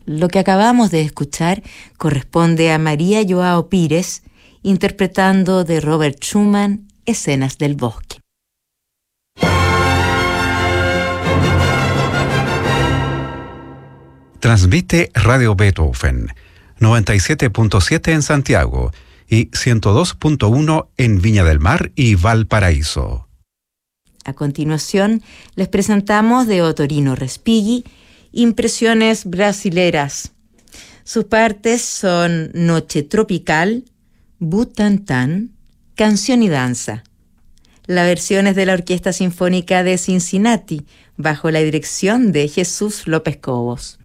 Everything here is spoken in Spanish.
Lo que acabamos de escuchar corresponde a María Joao Pires, interpretando de Robert Schumann, Escenas del Bosque. Transmite Radio Beethoven, 97.7 en Santiago y 102.1 en Viña del Mar y Valparaíso. A continuación, les presentamos de Ottorino Respighi, Impresiones brasileras. Sus partes son Noche Tropical, Butantán, Canción y Danza. La versión es de la Orquesta Sinfónica de Cincinnati, bajo la dirección de Jesús López Cobos.